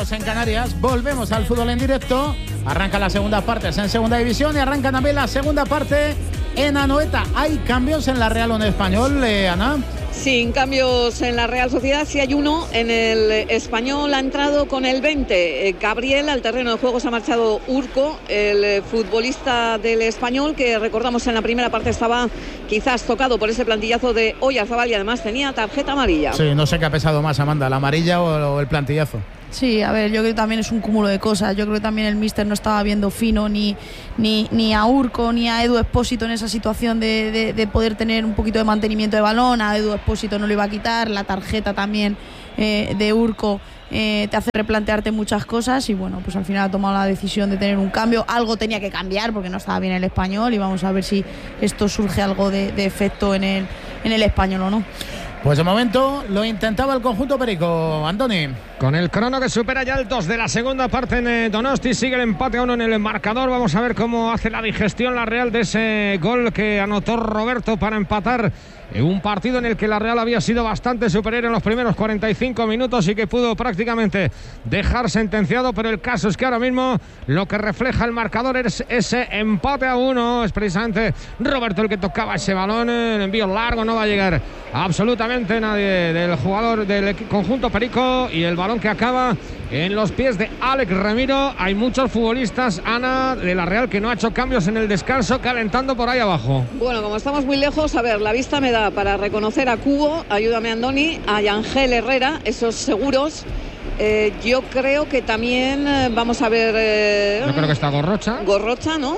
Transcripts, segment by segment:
En Canarias, volvemos al fútbol en directo. Arranca la segunda parte en segunda división y arranca también la segunda parte en Anoeta. ¿Hay cambios en la Real Unión Español, Ana? Sin cambios en la Real Sociedad, sí hay uno. En el Español ha entrado con el 20 Gabriel, al terreno de juego se ha marchado Urco, el futbolista del Español, que recordamos en la primera parte estaba quizás tocado por ese plantillazo de Oyarzabal y además tenía tarjeta amarilla. Sí, no sé qué ha pesado más, Amanda, la amarilla o el plantillazo. Sí, a ver, yo creo que también es un cúmulo de cosas. Yo creo que también el míster no estaba viendo fino ni a Urco ni a Edu Expósito en esa situación de poder tener un poquito de mantenimiento de balón. A Edu Expósito no lo iba a quitar. La tarjeta también de Urco te hace replantearte muchas cosas y bueno, pues al final ha tomado la decisión de tener un cambio. Algo tenía que cambiar porque no estaba bien el Español y vamos a ver si esto surge algo de efecto en el Español o no. Pues de momento lo intentaba el conjunto perico, Andoni. Con el crono que supera ya el 2 de la segunda parte en Donosti, sigue el empate a 1 en el marcador. Vamos a ver cómo hace la digestión la Real de ese gol que anotó Roberto para empatar en un partido en el que la Real había sido bastante superior en los primeros 45 minutos y que pudo prácticamente dejar sentenciado, pero el caso es que ahora mismo lo que refleja el marcador es ese empate a 1. Es precisamente Roberto el que tocaba ese balón, el envío largo, no va a llegar absolutamente nadie del jugador del conjunto perico y el balón que acaba en los pies de Alex Remiro. Hay muchos futbolistas, Ana, de la Real que no ha hecho cambios en el descanso, calentando por ahí abajo. Bueno, como estamos muy lejos, a ver, la vista me da para reconocer a Cubo, ayúdame Andoni, a Yangel Herrera, esos seguros. Yo creo que también vamos a ver... Yo creo que está Gorrocha, ¿no?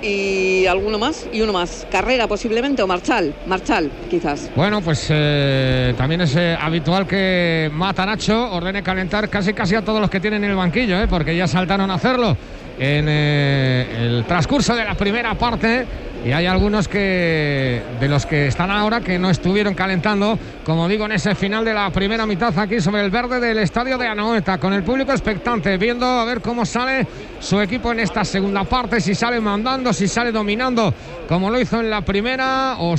Y alguno más, y uno más. Carrera posiblemente, o Marchal quizás. Bueno, pues también es habitual que Matanacho ordene calentar casi a todos los que tienen en el banquillo, porque ya saltaron a hacerlo en el transcurso de la primera parte. Y hay algunos de los que están ahora que no estuvieron calentando, como digo, en ese final de la primera mitad aquí sobre el verde del estadio de Anoeta, con el público expectante, viendo a ver cómo sale su equipo en esta segunda parte, si sale mandando, si sale dominando como lo hizo en la primera, o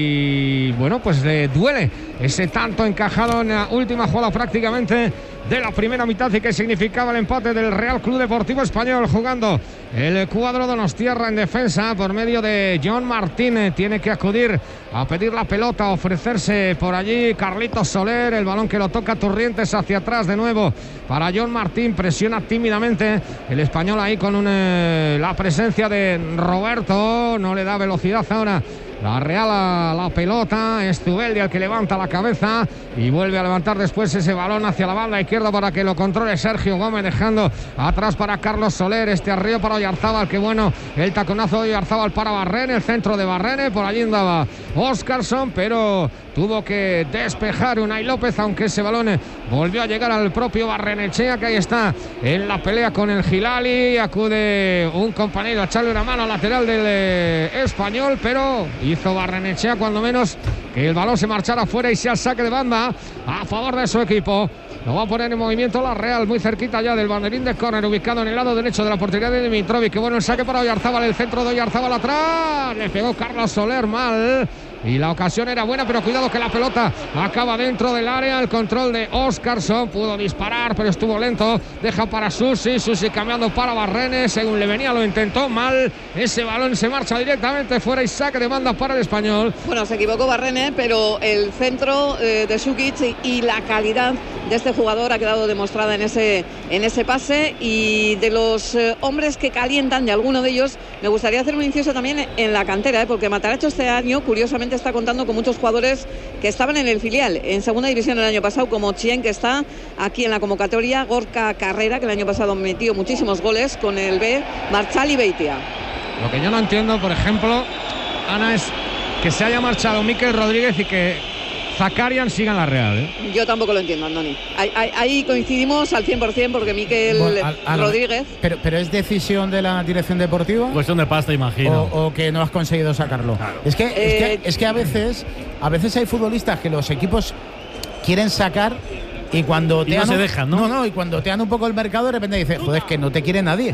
si, bueno, pues le duele ese tanto encajado en la última jugada prácticamente de la primera mitad y que significaba el empate del Real Club Deportivo Español, jugando el cuadro donostiarra en defensa por medio de John Martín. Tiene que acudir a pedir la pelota, ofrecerse por allí Carlitos Soler, el balón que lo toca Turrientes hacia atrás de nuevo para John Martín, presiona tímidamente el español ahí con la presencia de Roberto, no le da velocidad ahora la Real a la pelota. Es Zubeldia el que levanta la cabeza y vuelve a levantar después ese balón hacia la banda izquierda para que lo controle Sergio Gómez, dejando atrás para Carlos Soler, este arriba para Oyarzabal, que bueno, el taconazo de Oyarzabal para Barrene, el centro de Barrene, por allí andaba Óscarson, pero tuvo que despejar Unai López, aunque ese balón volvió a llegar al propio Barrenechea, que ahí está en la pelea con el Hilali. Acude un compañero a echarle una mano al lateral del español, pero hizo Barrenechea cuando menos que el balón se marchara fuera y sea el saque de banda a favor de su equipo. Lo va a poner en movimiento la Real, muy cerquita ya del banderín de córner, ubicado en el lado derecho de la portería de Dimitrovic. Que bueno el saque para Oyarzabal, el centro de Oyarzabal atrás, le pegó Carlos Soler mal. Y la ocasión era buena, pero cuidado que la pelota acaba dentro del área. El control de Óscarson, pudo disparar, pero estuvo lento. Deja para Susi cambiando para Barrene. Según le venía, lo intentó mal. Ese balón se marcha directamente fuera y saque de banda para el español. Bueno, se equivocó Barrene, pero el centro de Sukic y la calidad de este jugador ha quedado demostrada en ese pase. Y de los hombres que calientan, de alguno de ellos, me gustaría hacer un inciso también en la cantera, porque Mataracho este año, curiosamente, está contando con muchos jugadores que estaban en el filial en segunda división el año pasado, como Chien, que está aquí en la convocatoria, Gorka Carrera, que el año pasado metió muchísimos goles con el B, Marchal y Beitia. Lo que yo no entiendo, por ejemplo, Ana, es que se haya marchado Mikel Rodríguez y que Zakarian siga en la Real, Yo tampoco lo entiendo, Andoni. Ahí coincidimos al 100%, porque Mikel Rodríguez... Pero ¿es decisión de la dirección deportiva? Cuestión de pasta, imagino. O que no has conseguido sacarlo. Claro. Es que a veces hay futbolistas que los equipos quieren sacar y cuando no se dejan, ¿no? Y cuando te dan un poco el mercado, de repente dices, joder, es que no te quiere nadie.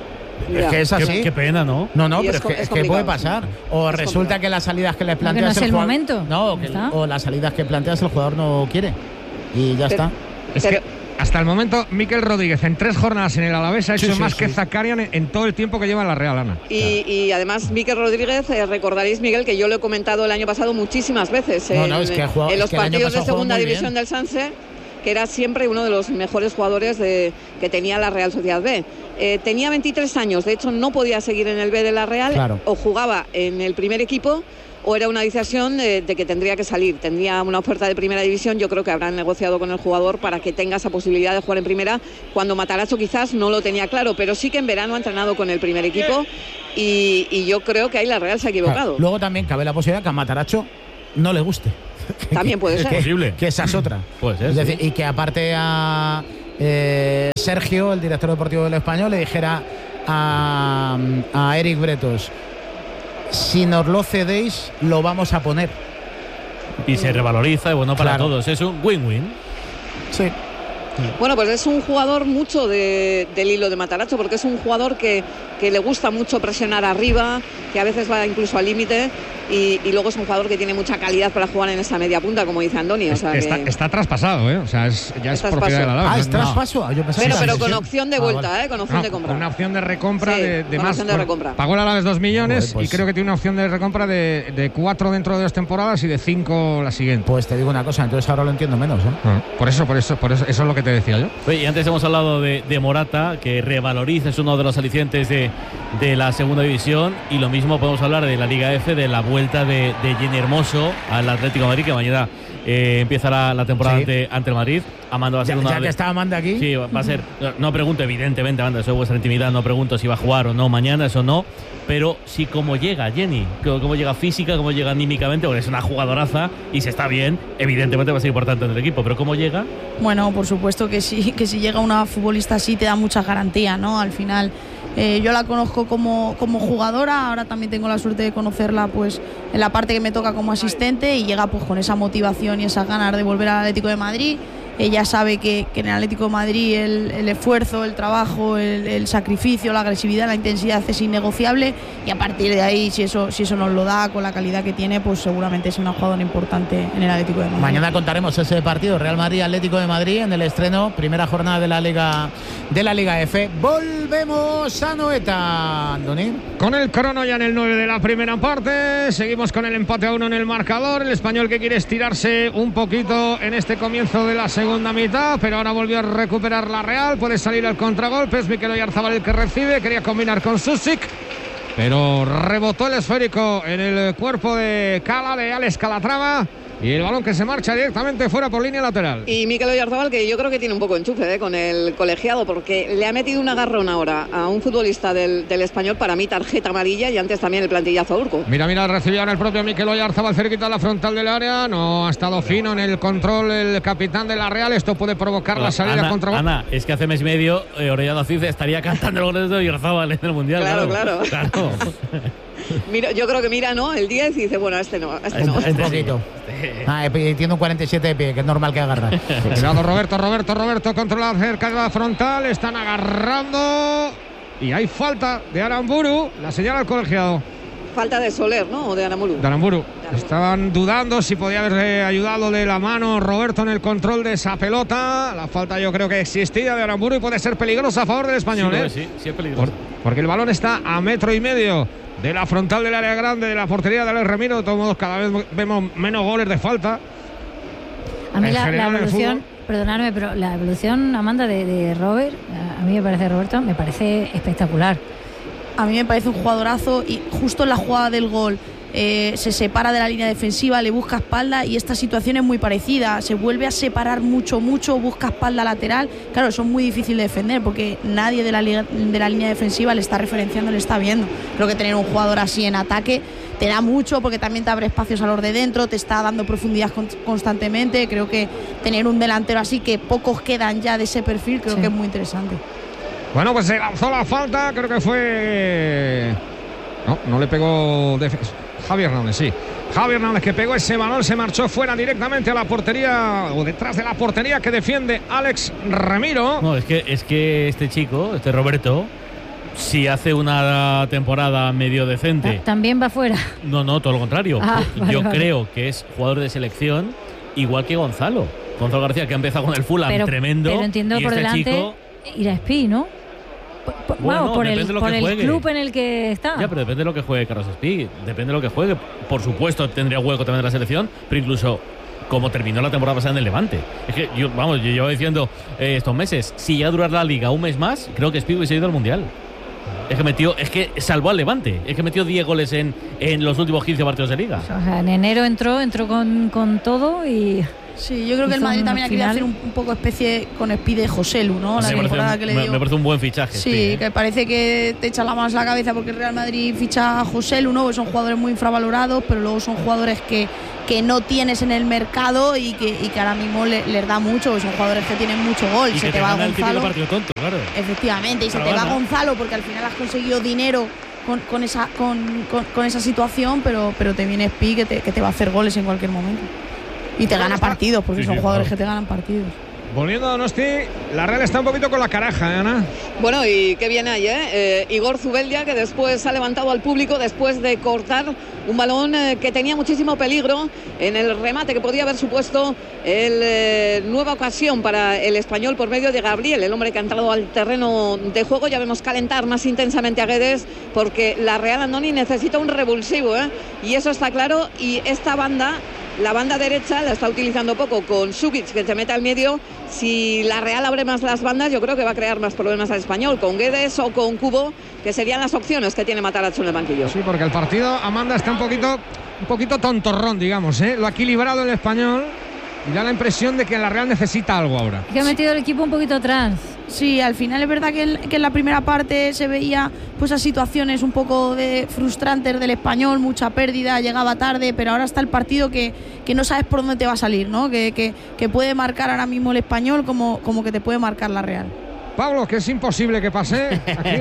Es que es así. Qué pena, ¿no? No, pero es que puede pasar. O resulta que las salidas que le planteas no es el jugador, momento. o las salidas que planteas el jugador no quiere. Y ya está. Hasta el momento, Mikel Rodríguez en 3 jornadas en el Alavés ha hecho más que Zakarian en todo el tiempo que lleva en la Real, Ana. Y además, Mikel Rodríguez, recordaréis, Miguel, que yo lo he comentado el año pasado muchísimas veces en los partidos de segunda división del Sanse, que era siempre uno de los mejores jugadores que tenía la Real Sociedad B. Tenía 23 años, de hecho no podía seguir en el B de la Real, o jugaba en el primer equipo, o era una decisión de que tendría que salir. Tendría una oferta de primera división. Yo creo que habrán negociado con el jugador para que tenga esa posibilidad de jugar en primera, cuando Matarazzo quizás no lo tenía claro, pero sí que en verano ha entrenado con el primer equipo y yo creo que ahí la Real se ha equivocado. Luego también cabe la posibilidad que a Matarazzo no le guste. También puede ser. Es posible. Que esa es otra. Puede ser, es decir, y que aparte a Sergio, el director deportivo del Español, le dijera a Eric Bretos: si nos lo cedéis, lo vamos a poner. Y se revaloriza, y bueno, para todos. Es un win-win. Sí. Bueno, pues es un jugador mucho del hilo de Matarazzo, porque es un jugador que le gusta mucho presionar arriba, que a veces va incluso al límite, y luego es un jugador que tiene mucha calidad para jugar en esa media punta, como dice Andoni. O sea, está traspasado, ¿eh? O sea, ya es propiedad de la Alavés. ¿Es traspaso? Yo pero con opción de vuelta, vale. Con opción de compra. Con una opción de recompra de más. Opción de recompra. Pagó el Alavés 2 millones y creo que tiene una opción de recompra de 4 dentro de 2 temporadas y de 5 la siguiente. Pues te digo una cosa, entonces ahora lo entiendo menos, ¿eh? Por eso eso es lo que te decía yo. Oye, y antes hemos hablado de Morata, que revaloriza, es uno de los alicientes de la segunda división, y lo mismo podemos hablar de la Liga F, de la vuelta de Jenny Hermoso al Atlético de Madrid, que mañana empieza la temporada ante el Madrid. Amanda va a ser ya que está Amanda aquí. Sí, va a ser. No pregunto, evidentemente, Amanda, eso es vuestra intimidad, no pregunto si va a jugar o no mañana, eso no. Pero sí cómo llega Jenny, cómo llega física, cómo llega anímicamente, porque es una jugadoraza y si está bien, evidentemente va a ser importante en el equipo, pero cómo llega. Bueno, por supuesto que sí, que si llega una futbolista así te da muchas garantías, ¿no? Al final yo la conozco como jugadora, ahora también tengo la suerte de conocerla pues en la parte que me toca como asistente, y llega pues con esa motivación y esas ganas de volver al Atlético de Madrid. Ella sabe que en el Atlético de Madrid el esfuerzo, el trabajo, el sacrificio, la agresividad, la intensidad es innegociable, y a partir de ahí, si eso nos lo da con la calidad que tiene, pues seguramente es una jugadora importante en el Atlético de Madrid. Mañana contaremos ese partido, Real Madrid-Atlético de Madrid, en el estreno, primera jornada de la Liga F. Volvemos a Anoeta, Andoni. Con el crono ya en el 9 de la primera parte, seguimos con el empate a 1 en el marcador. El Español que quiere estirarse un poquito en este comienzo de la segunda mitad, pero ahora volvió a recuperar la Real, puede salir al contragolpe, es Mikel Oyarzabal el que recibe, quería combinar con Susic, pero rebotó el esférico en el cuerpo de Alex Calatrava, y el balón que se marcha directamente fuera por línea lateral. Y Mikel Oyarzabal, que yo creo que tiene un poco enchufe con el colegiado, porque le ha metido un agarrón ahora a un futbolista del Español, para mí tarjeta amarilla, y antes también el plantillazo a Urco. Mira, recibió ahora el propio Mikel Oyarzabal cerquita a la frontal del área, no ha estado fino en el control el capitán de la Real, esto puede provocar la salida contra... Ana, es que hace mes y medio Orellana Cid estaría cantando el gol de Oyarzabal en el Mundial. Claro. Mira, yo creo que mira, ¿no? El 10 y dice, bueno, este no. Un poquito. Tiene un 47 de pie, que es normal que agarra. Cuidado, Roberto controla cerca de la frontal, están agarrando y hay falta de Aramburu, la señala el colegiado. Falta de Soler, ¿no? O de Aramburu. Estaban dudando si podía haberle ayudado de la mano Roberto en el control de esa pelota. La falta yo creo que existía de Aramburu y puede ser peligrosa a favor del Español. Sí es peligroso. Porque el balón está a 1,5 metros de la frontal del área grande, de la portería de Alex Remiro. De todos modos, cada vez vemos menos goles de falta. A mí la evolución, perdonadme, pero la evolución, Amanda, de Robert, a mí me parece, Roberto, me parece espectacular. A mí me parece un jugadorazo, y justo en la jugada del gol se separa de la línea defensiva, le busca espalda, y esta situación es muy parecida, se vuelve a separar mucho, busca espalda lateral. Claro, eso es muy difícil de defender porque nadie de la línea defensiva le está referenciando, le está viendo. Creo que tener un jugador así en ataque te da mucho, porque también te abre espacios a los de dentro, te está dando profundidad constantemente. Creo que tener un delantero así, que pocos quedan ya de ese perfil, creo que es muy interesante. Bueno, pues se lanzó la falta, creo que fue... No le pegó Javi Hernández, sí. Javi Hernández, que pegó ese balón, se marchó fuera directamente a la portería, o detrás de la portería que defiende Alex Remiro. No, es que este chico, Roberto, si hace una temporada medio decente... ¿También va fuera? No, todo lo contrario. Vale. Creo que es jugador de selección igual que Gonzalo. Gonzalo García, que ha empezado con el Fulham tremendo. Pero entiendo por delante chico, ir a Espí, ¿no? Bueno, por el club en el que está. Ya, pero depende de lo que juegue Carlos Espí. Depende de lo que juegue. Por supuesto, tendría hueco también de la selección, pero incluso como terminó la temporada pasada en el Levante. Es que yo llevo diciendo estos meses, si ya durar la Liga un mes más, creo que Espí hubiese ido al Mundial. Es que salvó al Levante. Es que metió 10 goles en los últimos 15 partidos de Liga. O sea, en enero entró con todo y... Sí, yo creo que el Madrid también ha querido hacer un poco especie con Espí de Joselu, ¿no? La temporada que le dio. Me parece un buen fichaje. Sí, que parece que te echa la mano a la cabeza porque el Real Madrid ficha a Joselu, ¿no? Que son jugadores muy infravalorados, pero luego son jugadores que no tienes en el mercado y que ahora mismo les da mucho, son jugadores que tienen mucho gol. Y se te va Gonzalo. Partido tonto, claro. Efectivamente, y se te va Gonzalo porque al final has conseguido dinero con esa situación, pero te viene Espí que te va a hacer goles en cualquier momento. Y te gana partidos, porque son jugadores que te ganan partidos. Volviendo a Donosti, la Real está un poquito con la caraja, Ana. Bueno, y qué bien hay, Igor Zubeldia, que después ha levantado al público después de cortar un balón que tenía muchísimo peligro en el remate que podía haber supuesto nueva ocasión para el Español por medio de Gabriel, el hombre que ha entrado al terreno de juego. Ya vemos calentar más intensamente a Guedes porque la Real, Andoni, necesita un revulsivo, y eso está claro. Y esta banda, la banda derecha, la está utilizando poco con Sukic, que se mete al medio. Si la Real abre más las bandas, yo creo que va a crear más problemas al Español, con Guedes o con Cubo, que serían las opciones que tiene Matarazzo en el banquillo. Sí, porque el partido, Amanda, está un poquito tontorrón, digamos, Lo ha equilibrado el Español y da la impresión de que la Real necesita algo ahora. Que ha metido el equipo un poquito atrás. Sí, al final es verdad que en la primera parte se veía pues esas situaciones un poco frustrantes del Español, mucha pérdida, llegaba tarde, pero ahora está el partido que no sabes por dónde te va a salir, ¿no? Que puede marcar ahora mismo el Español como que te puede marcar la Real. Pablo, que es imposible que pase. Aquí,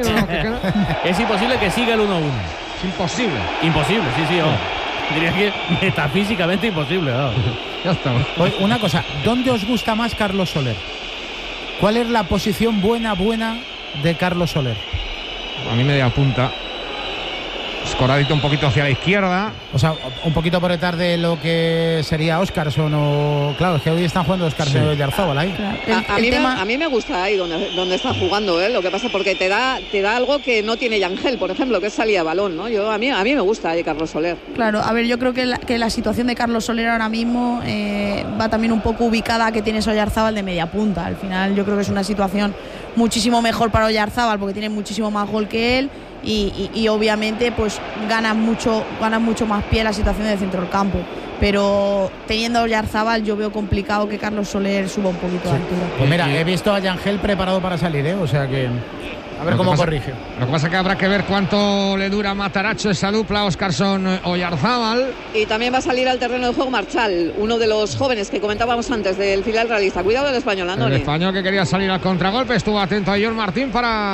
es imposible que siga el 1-1. Es imposible. Imposible, sí. Diría que metafísicamente imposible. Ya está. Oye, una cosa, ¿dónde os gusta más Carlos Soler? ¿Cuál es la posición buena de Carlos Soler? A mí media punta. Escoradito un poquito hacia la izquierda. O sea, un poquito por detrás de lo que sería Óscarson o... Claro, es que hoy están jugando Óscarson y Oyarzábal ahí. Claro. A mí me gusta ahí donde está jugando, Lo que pasa porque te da algo que no tiene Yangel, por ejemplo, que es salida de balón, ¿no? A mí me gusta ahí Carlos Soler. Claro, a ver, yo creo que la situación de Carlos Soler ahora mismo va también un poco ubicada a que tiene Oyarzábal de media punta. Al final yo creo que es una situación muchísimo mejor para Oyarzábal porque tiene muchísimo más gol que él. Y obviamente pues gana mucho más pie la situación del centro del campo, pero teniendo a Oyarzábal yo veo complicado que Carlos Soler suba un poquito de altura. Pues mira, he visto a Yangel preparado para salir, o sea que a ver cómo corrige. Lo que pasa es que habrá que ver cuánto le dura Matarazzo esa dupla, Óscarson-Oyarzábal. Y también va a salir al terreno de juego Marchal, uno de los jóvenes que comentábamos antes del filial realista. Cuidado del Español, Andoni. El Español que quería salir al contragolpe, estuvo atento a John Martín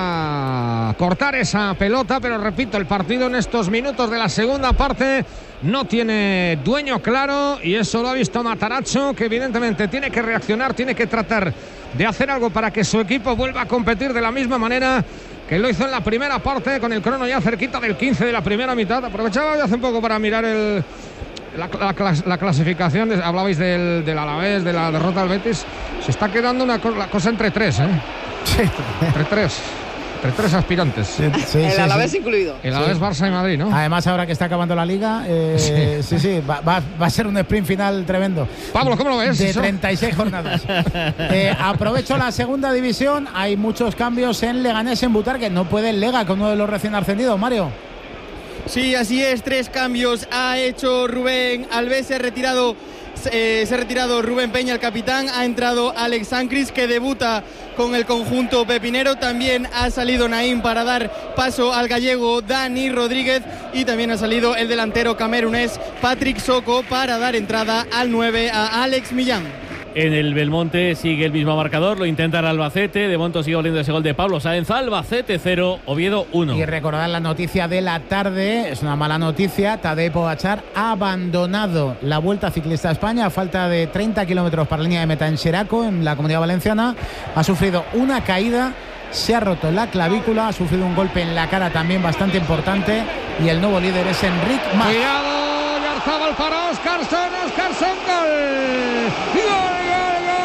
para cortar esa pelota, pero repito, el partido en estos minutos de la segunda parte no tiene dueño claro y eso lo ha visto Matarazzo, que evidentemente tiene que reaccionar, tiene que tratar de hacer algo para que su equipo vuelva a competir de la misma manera que lo hizo en la primera parte, con el crono ya cerquita del 15 de la primera mitad. Aprovechaba hace un poco para mirar la clasificación. Hablabais del Alavés, de la derrota del Betis. Se está quedando la cosa entre tres, Sí. Entre tres aspirantes. El Alavés incluido. El Alavés, Barça y Madrid, ¿no? Además, ahora que está acabando la Liga, va a ser un sprint final tremendo. Pablo, ¿cómo lo ves? De 36 jornadas. Aprovecho la segunda división. Hay muchos cambios en Leganés, en Butarque. No puede el Lega con uno de los recién ascendidos, Mario. Sí, así es. 3 cambios ha hecho Rubén Alves. Se ha retirado Rubén Peña, el capitán. Ha entrado Alex Sancris, que debuta con el conjunto pepinero. También ha salido Naim para dar paso al gallego Dani Rodríguez. Y también ha salido el delantero camerunés Patrick Soko para dar entrada al 9 a Alex Millán. En el Belmonte sigue el mismo marcador, lo intenta el Albacete, de momento sigue volviendo ese gol de Pablo Sáenz. Albacete 0, Oviedo 1. Y recordad la noticia de la tarde, es una mala noticia. Tadej Pogačar ha abandonado la Vuelta Ciclista a España a falta de 30 kilómetros para la línea de meta en Xeraco, en la Comunidad Valenciana. Ha sufrido una caída, se ha roto la clavícula, ha sufrido un golpe en la cara también bastante importante y el nuevo líder es Enric Mas. Cuidado, Oyarzábal para Óscarson, gol.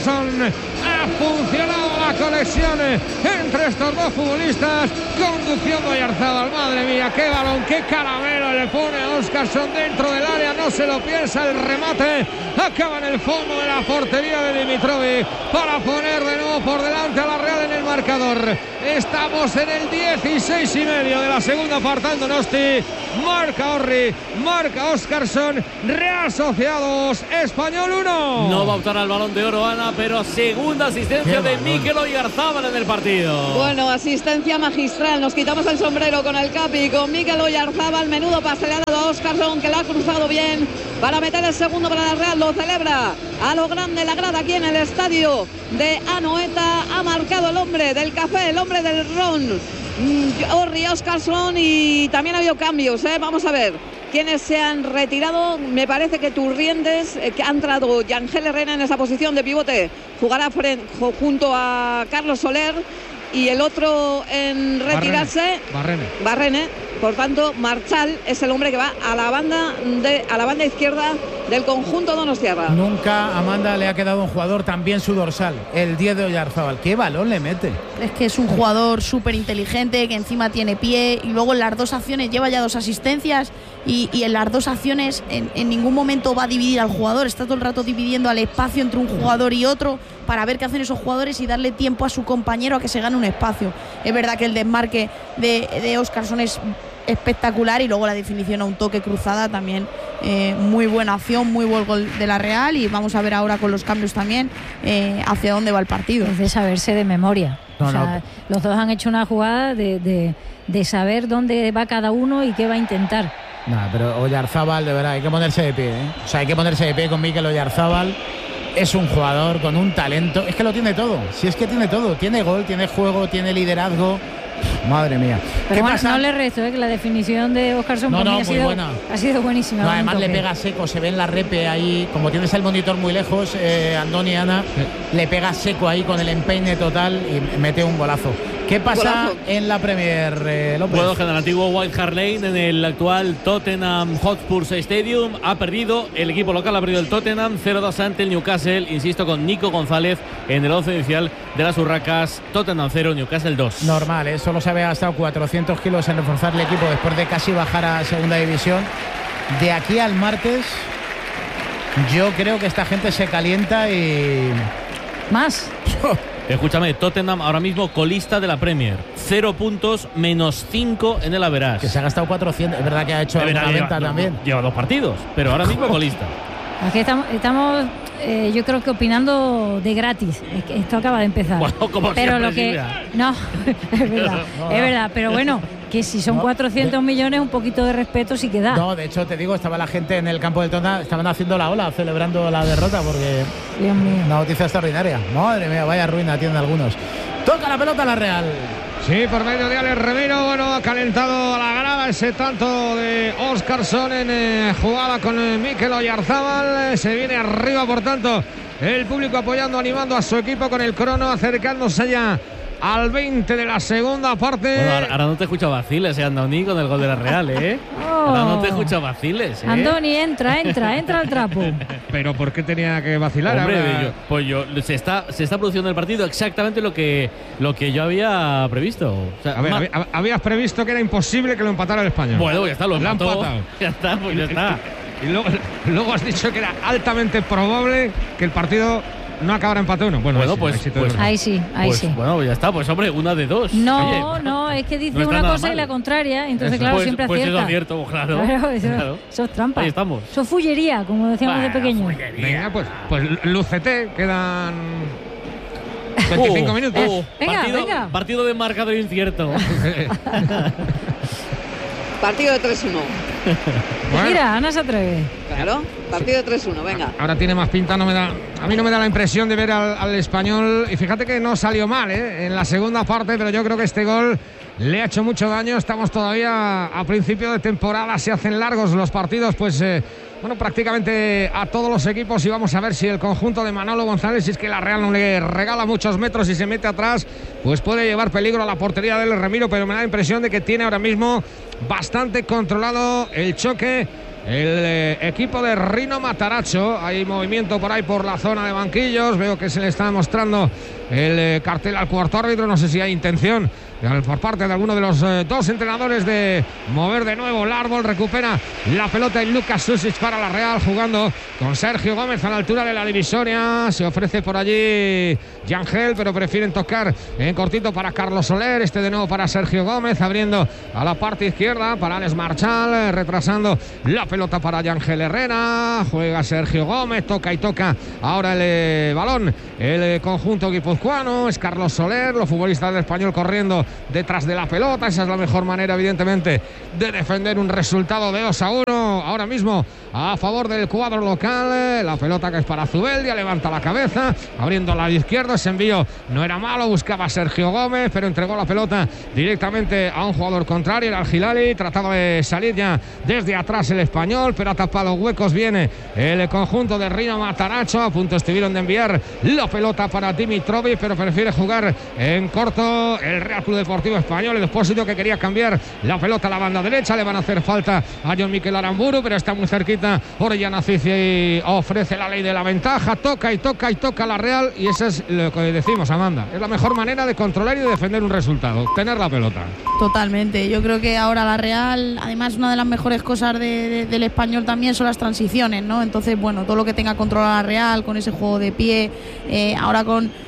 Oscarsson. Ha funcionado la conexión entre estos dos futbolistas, conduciendo a Oyarzábal. Madre mía, qué balón, qué caramelo le pone a Oscarsson dentro del área, no se lo piensa, el remate acaba en el fondo de la portería de Dimitrovic para poner de nuevo por delante a la Real en el marcador. Estamos en el 16,5 de la segunda parte. Donosti, marca Orri, marca Oscarsson. Real Sociedad 2, Español 1. No va a optar al Balón de Oro, Ana, pero segunda asistencia de Mikel Oyarzábal en el partido. Bueno, asistencia magistral. Nos quitamos el sombrero con el Capi, con Mikel Oyarzábal. Menudo pase le ha dado a Oscarsson, que la ha cruzado bien para meter el segundo para la Real. Lo celebra a lo grande la grada aquí en el estadio de Anoeta. Ha marcado el hombre del café, el hombre del ron, Orri Oscarsson, y también ha habido cambios, ¿eh? Vamos a ver quiénes se han retirado. Me parece que Turrientes, que ha entrado Yangel Herrera en esa posición de pivote, jugará junto a Carlos Soler, y el otro en retirarse, Barrene. Por tanto, Marchal es el hombre que va a la banda izquierda del conjunto donostiarra. Nunca, Amanda, le ha quedado un jugador también su dorsal, el 10 de Oyarzábal. ¿Qué balón le mete? Es que es un jugador súper inteligente, que encima tiene pie, y luego en las dos acciones lleva ya 2 asistencias, y en las 2 acciones en ningún momento va a dividir al jugador. Está todo el rato dividiendo al espacio entre un jugador y otro para ver qué hacen esos jugadores y darle tiempo a su compañero a que se gane un espacio. Es verdad que el desmarque de Oscarsson es espectacular, y luego la definición a un toque cruzada también, muy buena acción, muy buen gol de la Real. Y vamos a ver ahora con los cambios también hacia dónde va el partido. Es de saberse de memoria. No. Los dos han hecho una jugada de saber dónde va cada uno y qué va a intentar. Nah, pero Oyarzábal, de verdad, hay que ponerse de pie, ¿eh? O sea, hay que ponerse de pie con Mikel Oyarzábal. Es un jugador con un talento, es que lo tiene todo. Si es que tiene todo, tiene gol, tiene juego, tiene liderazgo. Madre mía. Pero bueno, no le resto, que la definición de Oscarsson ha sido buenísima. No, además le pega seco, se ve en la repe ahí, como tienes el monitor muy lejos, Andoni y Ana, le pega seco ahí con el empeine total y mete un golazo. ¿Qué pasa en la Premier, López? Bueno, en el antiguo White Hart Lane, en el actual Tottenham Hotspur Stadium, ha perdido el equipo local, ha perdido el Tottenham 0-2 ante el Newcastle, insisto, con Nico González en el 11 inicial de las Urracas. Tottenham 0, Newcastle 2. Normal, ¿eh? Solo se había gastado 400 kilos en reforzar el equipo después de casi bajar a segunda división. De aquí al martes, yo creo que esta gente se calienta y... ¿Más? Escúchame, Tottenham ahora mismo colista de la Premier, 0 puntos, menos 5 en el average. Que se ha gastado 400, es verdad que ha hecho una venta también. Lleva 2 partidos, pero ahora mismo colista. Aquí estamos yo creo que opinando de gratis. Es que esto acaba de empezar. Bueno, como pero siempre, lo que Silvia. no, es verdad, pero bueno, que si son 400 millones, un poquito de respeto sí que da. No, de hecho te digo, estaba la gente en el campo del Tottenham, estaban haciendo la ola, celebrando la derrota, porque Dios mío. Una noticia extraordinaria. Madre mía, vaya ruina tienen algunos. Toca la pelota la Real. Sí, por medio de Alex Remiro. Bueno, ha calentado a la grada ese tanto de Oscarsson en jugada con Mikel Oyarzábal. Se viene arriba, por tanto, el público apoyando, animando a su equipo con el crono, acercándose ya al 20 de la segunda parte. Bueno, ahora no te escucho vaciles, Andoni, con el gol de la Real, ¿eh? Ahora no te escucho vaciles, ¿eh? Andoni, entra al trapo. Pero ¿por qué tenía que vacilar? Hombre, se está produciendo el partido exactamente lo que yo había previsto. O sea, habías previsto que era imposible que lo empatara el Español. Bueno, ya está, lo empató. Ya está, pues ya está. Y luego has dicho que era altamente probable que el partido no acabara empate 1. Bueno, ahí sí. Bueno, ya está, pues hombre, una de dos. No, es que dice una cosa y la contraria, entonces claro, siempre acierta. Pues eso es cierto, claro. Eso es trampa. Ahí estamos. Eso es fullería, como decíamos de pequeño. Venga, pues lúcete, quedan 25 minutos. Venga. Partido de marcador incierto. Partido de 3-1. Bueno. Mira, Ana se atreve. Claro, partido de 3-1, venga. Ahora tiene más pinta, a mí no me da la impresión de ver al Español, y fíjate que no salió mal en la segunda parte, pero yo creo que este gol le ha hecho mucho daño. Estamos todavía a principio de temporada, se hacen largos los partidos, pues prácticamente a todos los equipos, y vamos a ver si el conjunto de Manolo González, si es que la Real no le regala muchos metros y se mete atrás, pues puede llevar peligro a la portería del Remiro, pero me da la impresión de que tiene ahora mismo bastante controlado el choque el equipo de Rino Matarazzo. Hay movimiento por ahí por la zona de banquillos. Veo que se le está mostrando el cartel al cuarto árbitro. No sé si hay intención por parte de alguno de los dos entrenadores de mover de nuevo el árbol. Recupera la pelota y Lucas Susic para la Real, jugando con Sergio Gómez a la altura de la divisoria. Se ofrece por allí Yangel, pero prefieren tocar en cortito para Carlos Soler. Este de nuevo para Sergio Gómez, abriendo a la parte izquierda para Alex Marchal, retrasando la pelota para Yangel Herrera. Juega Sergio Gómez, toca y toca ahora el balón el conjunto guipuzcoano. Es Carlos Soler, los futbolistas del Español corriendo detrás de la pelota. Esa es la mejor manera, evidentemente, de defender un resultado de 2-1 ahora mismo a favor del cuadro local. La pelota que es para Zubeldia, levanta la cabeza, abriendo al lado izquierdo. Ese envío no era malo, buscaba Sergio Gómez, pero entregó la pelota directamente a un jugador contrario, era el Hilali. Trataba de salir ya desde atrás el Español, pero ha tapado huecos. Viene el conjunto de Rino Matarazzo. A punto estuvieron de enviar la pelota para Dimitrovic, pero prefiere jugar en corto el Real Club Deportivo Español. El Expósito, que quería cambiar la pelota a la banda derecha. Le van a hacer falta a John Miquel Aramburu, pero está muy cerquita Orellana Cici y ofrece la ley de la ventaja. Toca y toca y toca la Real, y eso es lo que decimos, Amanda. Es la mejor manera de controlar y de defender un resultado, tener la pelota. Totalmente. Yo creo que ahora la Real, además, una de las mejores cosas del Español también son las transiciones, ¿no? Entonces, bueno, todo lo que tenga controlada la Real, con ese juego de pie, ahora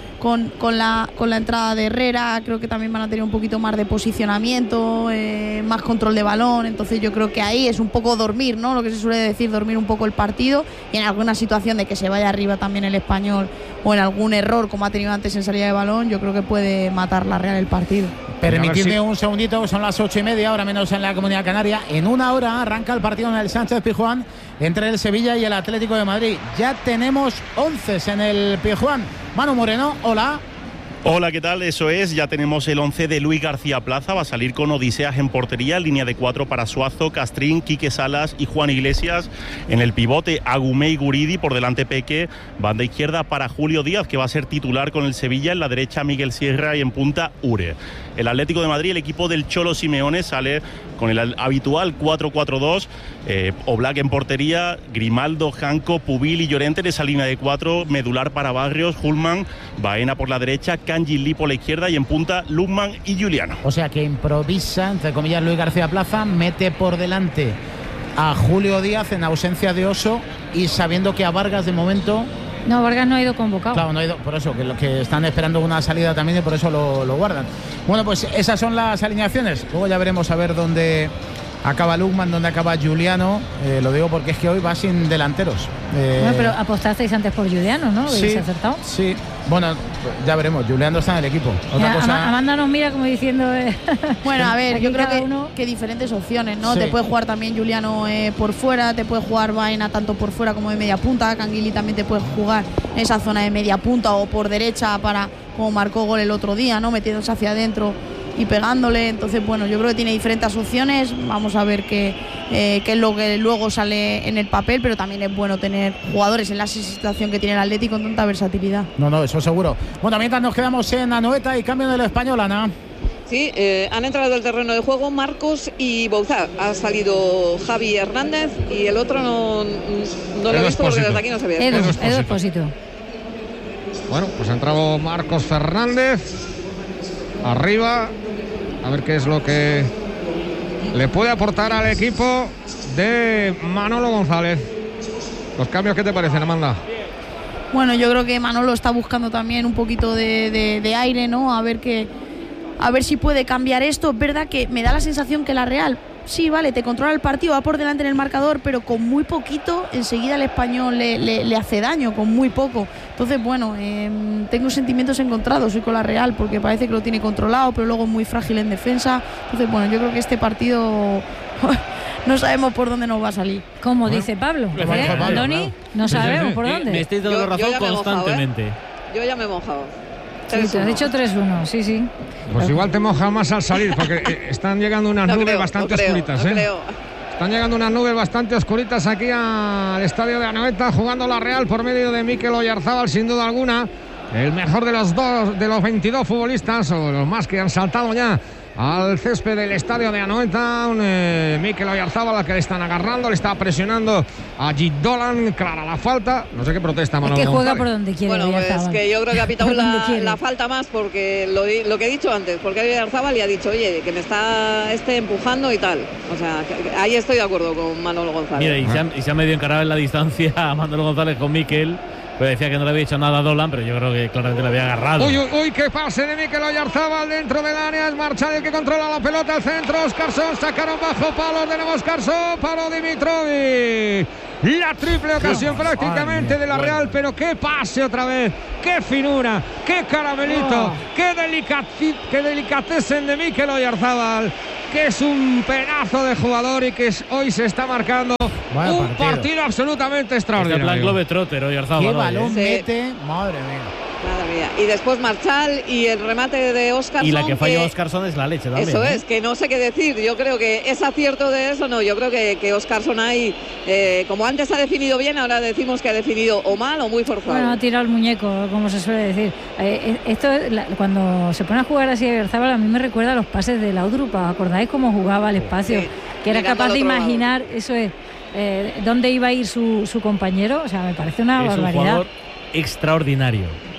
con la entrada de Herrera, creo que también van a tener un poquito más de posicionamiento, más control de balón. Entonces yo creo que ahí es un poco dormir, ¿no? Lo que se suele decir, dormir un poco el partido, y en alguna situación de que se vaya arriba también el Español, o en algún error como ha tenido antes en salida de balón, yo creo que puede matar la Real el partido. Permitidme un segundito, son las 8:30, ahora menos en la Comunidad Canaria. En una hora arranca el partido en el Sánchez Pizjuán entre el Sevilla y el Atlético de Madrid. Ya tenemos 11 en el Pizjuán. Manu Moreno, hola. Hola, ¿qué tal? Eso es, ya tenemos el 11 de Luis García Plaza. Va a salir con Odiseas en portería, línea de 4 para Suazo, Castrín, Quique Salas y Juan Iglesias. En el pivote, Agumé y Guridi, por delante Peque. Banda izquierda para Julio Díaz, que va a ser titular con el Sevilla. En la derecha, Miguel Sierra, y en punta, Ure. El Atlético de Madrid, el equipo del Cholo Simeone, sale con el habitual 4-4-2. Oblak en portería, Grimaldo, Janco, Pubil y Llorente en esa línea de 4. Medular para Barrios, Hulman, Baena por la derecha, Kanji Lee por la izquierda, y en punta Lukman y Juliano. O sea que improvisa, entre comillas, Luis García Plaza, mete por delante a Julio Díaz en ausencia de Oso, y sabiendo que a Vargas de momento... No, Vargas no ha ido convocado. Claro, no ha ido, por eso, que los que están esperando una salida también, y por eso lo guardan. Bueno, pues esas son las alineaciones. Luego ya veremos a ver dónde acaba Lukman, dónde acaba Juliano. Lo digo porque es que hoy va sin delanteros. Bueno, pero apostasteis antes por Juliano, ¿no? Sí, ¿Habéis acertado? Sí, bueno, ya veremos. Juliano está en el equipo. Otra cosa... Amanda nos mira como diciendo... Bueno, a ver, yo creo que diferentes opciones, ¿no? Sí. Te puede jugar también Juliano por fuera, te puede jugar Baena tanto por fuera como de media punta. Canguili también te puede jugar en esa zona de media punta o por derecha, para como marcó gol el otro día, ¿no? Metiéndose hacia adentro y pegándole. Entonces, bueno, yo creo que tiene diferentes opciones. Vamos a ver qué es lo que luego sale en el papel, pero también es bueno tener jugadores en la situación que tiene el Atlético con tanta versatilidad. No, eso seguro. Bueno, mientras nos quedamos en Anoeta y cambio del Español, Ana. Sí, han entrado al terreno de juego Marcos y Bouzá. Ha salido Javi Hernández y el otro no lo he visto porque desde aquí no se ve. Edu Expósito. Bueno, pues ha entrado Marcos Fernández arriba, a ver qué es lo que le puede aportar al equipo de Manolo González. Los cambios, ¿qué te parecen, Amanda? Bueno, yo creo que Manolo está buscando también un poquito de aire, ¿no? A ver si puede cambiar esto. Es verdad que me da la sensación que la Real, sí, vale, te controla el partido, va por delante en el marcador, pero con muy poquito enseguida el Español le hace daño, con muy poco. Entonces, bueno, tengo sentimientos encontrados hoy con la Real, porque parece que lo tiene controlado, pero luego muy frágil en defensa. Entonces, bueno, yo creo que este partido no sabemos por dónde nos va a salir. Como dice Pablo, Doni, no sabemos por dónde. Me estáis dando razón constantemente. Yo ya me he mojado. Sí, te has dicho 3-1, sí. Pues igual te mojas más al salir, porque están llegando unas nubes bastante oscuritas. Están llegando unas nubes bastante oscuritas aquí al estadio de Anoeta, jugando la Real por medio de Mikel Oyarzábal, sin duda alguna, el mejor de los 22 futbolistas, o los más que han saltado ya al césped del estadio de Anoeta. Mikel Oyarzabal, que le están agarrando, le está presionando a Dolan. Clara la falta. No sé qué protesta Manolo Es que juega González. por donde quiere. Bueno, pues Oyarzabal. que yo creo que ha pitado la falta más porque lo que he dicho antes, porque Oyarzabal le ha dicho, oye, que me está empujando y tal. O sea, ahí estoy de acuerdo con Manolo González. Mira, y se ha medio encarado en la distancia a Manolo González con Mikel. Pues decía que no le había hecho nada a Dolan, pero yo creo que claramente le había agarrado. Uy, qué pase de Mikel Oyarzabal dentro del área. Es Marchal el que controla la pelota al centro. Oscarson, sacaron bajo palo. Tenemos Oscarson, palo Dimitrovic. La triple ocasión prácticamente de la Real, pero qué pase otra vez, qué finura, qué caramelito, qué delicatessen de Mikel Oyarzabal, que es un pedazo de jugador y que hoy se está marcando un partido absolutamente extraordinario. En plan Globetrotter, Oyarzabal. Qué balón mete, madre mía. Madre mía. Y después Marchal y el remate de Oscarson. Y la que falló Oscarson es la leche también. Eso es, que no sé qué decir. Yo creo que es acierto de eso, no. Yo creo que Oscarson ahí, como antes ha definido bien, ahora decimos que ha definido o mal o muy forzado. Bueno, ha tirado el muñeco, como se suele decir. Cuando se pone a jugar así a Oyarzabal, a mí me recuerda a los pases de Laudrup. ¿Acordáis cómo jugaba al espacio? Sí, que era capaz de imaginar, eso es, dónde iba a ir su compañero. O sea, me parece una barbaridad. Un jugador extraordinario.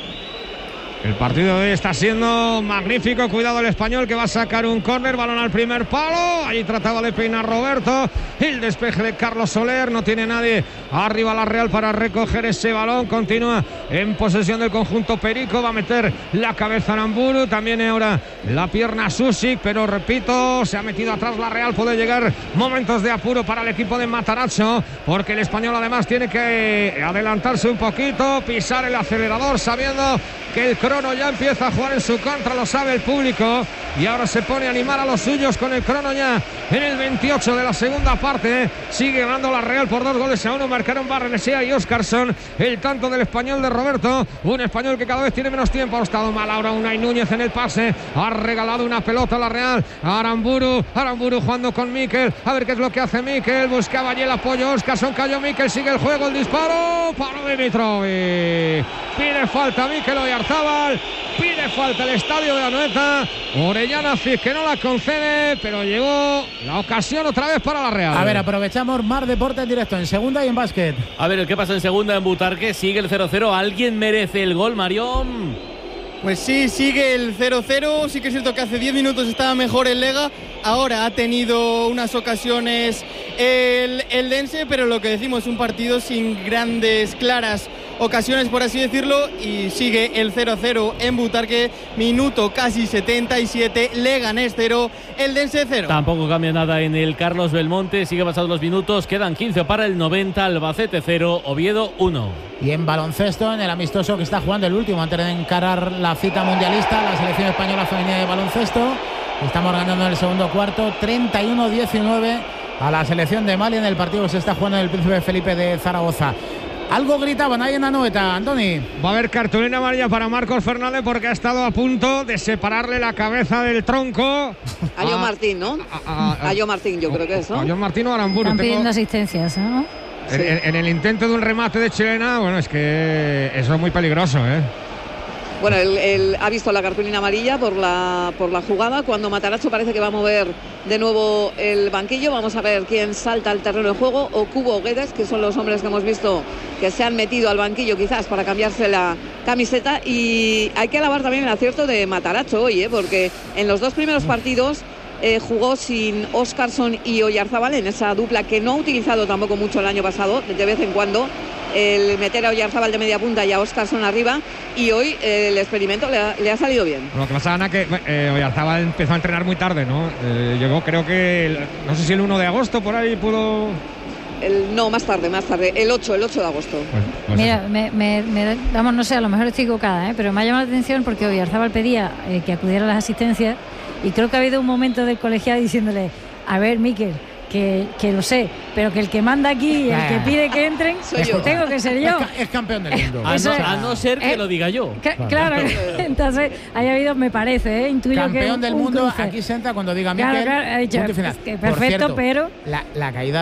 El partido de hoy está siendo magnífico. Cuidado el español que va a sacar un córner. Balón al primer palo. Allí trataba de peinar Roberto. El despeje de Carlos Soler. No tiene nadie arriba la Real para recoger ese balón. Continúa en posesión del conjunto perico. Va a meter la cabeza Aramburu. También ahora la pierna Susic. Pero repito, se ha metido atrás la Real. Puede llegar momentos de apuro para el equipo de Matarazzo, porque el español además tiene que adelantarse un poquito, pisar el acelerador, sabiendo que el crono ya empieza a jugar en su contra, lo sabe el público, y ahora se pone a animar a los suyos con el crono ya en el 28 de la segunda parte. Sigue ganando la Real por 2-1. Marcaron Barrenechea y Oscarson. El tanto del español de Roberto, un español que cada vez tiene menos tiempo. Ha estado mal ahora Unai Núñez en el pase, ha regalado una pelota a la Real. Aramburu jugando con Mikel, a ver qué es lo que hace Mikel. Buscaba allí el apoyo Oscarson, cayó Mikel, sigue el juego, el disparo, palo Dimitrovic. Pide falta Mikel Oyarzabal, pide falta el estadio de Anoeta. Orellana Cid que no la concede, pero llegó la ocasión otra vez para la Real. A ver, aprovechamos Mar Deporte en directo, en segunda y en básquet. A ver, ¿qué pasa en segunda en Butarque? Sigue el 0-0. ¿Alguien merece el gol, Marión? Pues sí, sigue el 0-0. Sí que es cierto que hace 10 minutos estaba mejor el Lega. Ahora ha tenido unas ocasiones el Dense, pero lo que decimos, un partido sin grandes, claras ocasiones, por así decirlo, y sigue el 0-0 en Butarque, minuto casi 77, Leganés 0, el Dense 0. Tampoco cambia nada en el Carlos Belmonte, sigue pasando los minutos, quedan 15 para el 90, Albacete 0, Oviedo 1. Y en baloncesto, en el amistoso que está jugando el último antes de encarar la cita mundialista, la selección española femenina de baloncesto, estamos ganando en el segundo cuarto, 31-19 a la selección de Mali en el partido que se está jugando en el Príncipe Felipe de Zaragoza. Algo gritaban ahí en Anoeta, Antoni. Va a haber cartulina amarilla para Marcos Fernández porque ha estado a punto de separarle la cabeza del tronco a John Martín, ¿no? A John Martín, yo creo que es, ¿no? A John Martín o Aramburu. Están pidiendo asistencias, ¿no? Sí. En el intento de un remate de chilena, bueno, es que eso es muy peligroso, ¿eh? Bueno, él ha visto la cartulina amarilla por la jugada. Cuando Matarazzo parece que va a mover de nuevo el banquillo, vamos a ver quién salta al terreno de juego. O Cubo o Guedes, que son los hombres que hemos visto que se han metido al banquillo quizás para cambiarse la camiseta. Y hay que alabar también el acierto de Matarazzo hoy, porque en los dos primeros partidos jugó sin Oscarson y Oyarzabal, en esa dupla que no ha utilizado tampoco mucho el año pasado, de vez en cuando, el meter a Oyarzabal de media punta y a Oscarson arriba, y hoy el experimento le ha salido bien. Lo que pasa, Ana, que Oyarzabal empezó a entrenar muy tarde, ¿no? Llegó, creo que, no sé si el 1 de agosto por ahí pudo... No, más tarde, el 8 de agosto. Pues mira, vamos, no sé, a lo mejor estoy equivocada, pero me ha llamado la atención porque Oyarzabal pedía que acudiera a las asistencias, y creo que ha habido un momento del colegiado diciéndole, a ver, Mikel, que lo sé, pero que el que manda aquí, el que pide que entren, tengo que ser yo. Es campeón del mundo. A no ser que lo diga yo. Claro, entonces haya habido, me parece, intuyo campeón que campeón del mundo, cruce. Aquí se entra cuando diga Mikel. Claro, ha dicho, perfecto, cierto, pero la caída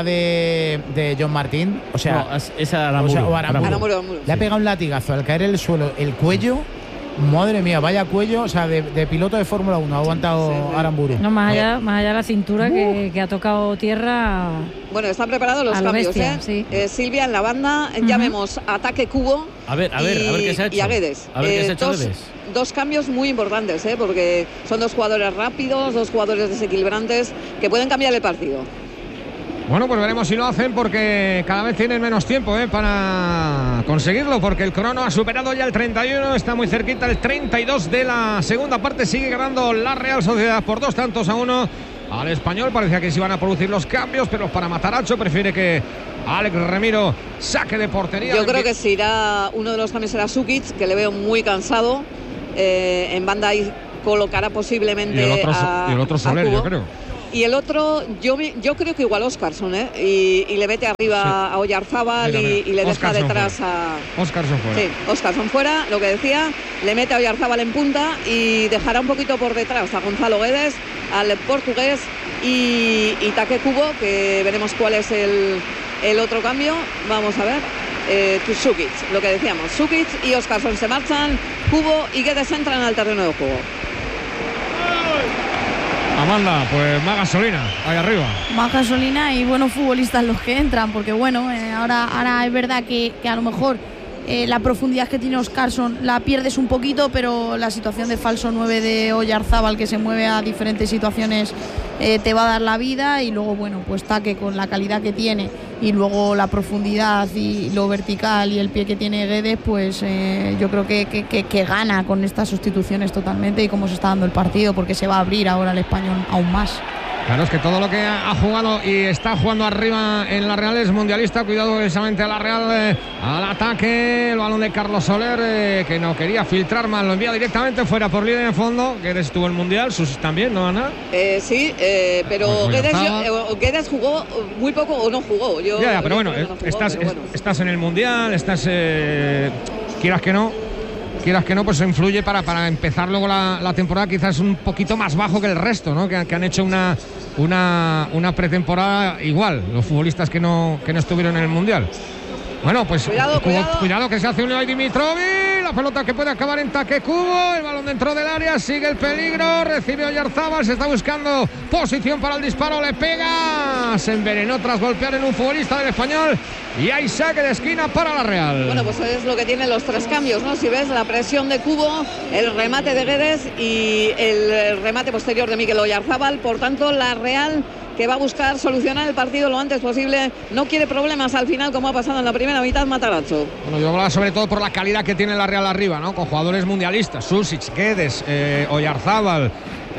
de John Martín, o sea, no, esa Aramburu. Le ha pegado un latigazo al caer en el suelo, el cuello. Madre mía, vaya cuello, o sea, de piloto de Fórmula 1 ha aguantado Aramburu. No, más allá de la cintura que ha tocado tierra. Bueno, están preparados los cambios, bestia, sí. Silvia, en la banda ya vemos ataque Cubo. A ver qué se ha hecho. Y a Guedes. A ver qué se ha hecho Guedes. Dos cambios muy importantes, porque son dos jugadores rápidos, dos jugadores desequilibrantes que pueden cambiar el partido. Bueno, pues veremos si lo hacen, porque cada vez tienen menos tiempo para conseguirlo, porque el crono ha superado ya el 31, está muy cerquita el 32 de la segunda parte. Sigue ganando la Real Sociedad por 2-1 al Español. Parecía que se iban a producir los cambios, pero para Matarazzo prefiere que Alex Remiro saque de portería. Yo creo que si irá uno de los cambios será Sukic, que le veo muy cansado. En banda ahí colocará posiblemente y el otro Soler, yo creo. Y el otro, yo creo que igual Óscarson, y le mete arriba a Oyarzábal y le deja detrás a... Óscarson fuera. Sí, Óscarson fuera, lo que decía, le mete a Oyarzábal en punta y dejará un poquito por detrás a Gonzalo Guedes, al portugués y Take Kubo, que veremos cuál es el otro cambio. Vamos a ver. Sukic, lo que decíamos, Sukic y Óscarson se marchan, Kubo y Guedes entran al terreno de juego. Amanda, pues más gasolina ahí arriba. Más gasolina y buenos futbolistas los que entran, porque bueno, ahora es verdad que a lo mejor la profundidad que tiene Óscarson la pierdes un poquito, pero la situación de falso 9 de Oyarzábal, que se mueve a diferentes situaciones, te va a dar la vida. Y luego, bueno, pues Take, con la calidad que tiene y luego la profundidad y lo vertical y el pie que tiene Guedes, pues yo creo que gana con estas sustituciones totalmente, y cómo se está dando el partido, porque se va a abrir ahora el Español aún más. Claro, es que todo lo que ha jugado y está jugando arriba en la Real es mundialista. Cuidado precisamente a la Real, al ataque, el balón de Carlos Soler, que no quería filtrar más, lo envía directamente fuera por línea de fondo. Guedes tuvo el mundial, Sus también, ¿no, Ana? Sí, pero Guedes jugó muy poco o no jugó. Pero bueno, estás en el mundial, quieras que no, pues influye para empezar luego la temporada quizás un poquito más bajo que el resto, ¿no? Que han hecho una pretemporada igual, los futbolistas que no estuvieron en el Mundial. Bueno, pues cuidado que se hace un Levi Dimitrovic, la pelota que puede acabar en Take Kubo, el balón dentro del área, sigue el peligro, recibe Oyarzábal, se está buscando posición para el disparo, le pega, se envenenó tras golpear en un futbolista del Español, y hay saque de esquina para la Real. Bueno, pues es lo que tienen los tres cambios, ¿no? Si ves la presión de Kubo, el remate de Guedes y el remate posterior de Mikel Oyarzábal. Por tanto, la Real, que va a buscar solucionar el partido lo antes posible, no quiere problemas al final, como ha pasado en la primera mitad Matarazzo. Bueno, yo hablaba sobre todo por la calidad que tiene la Real arriba, ¿no? Con jugadores mundialistas, Susic, Guedes, Oyarzábal,